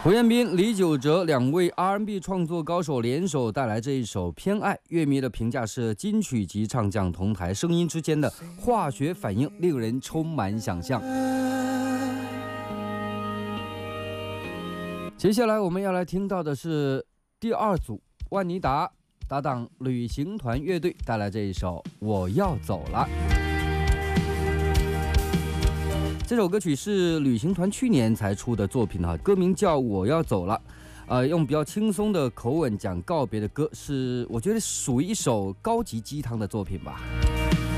胡彦斌、李玖哲两位 R&B 创作高手联手带来这一首《偏爱》，乐迷的评价是金曲级唱将同台声音之间的化学反应令人充满想象。接下来我们要来听到的是第二组万妮达搭档旅行团乐队带来这一首《我要走了》。这首歌曲是旅行团去年才出的作品哈，歌名叫《我要走了》，用比较轻松的口吻讲告别的歌，是我觉得属于一首高级鸡汤的作品吧。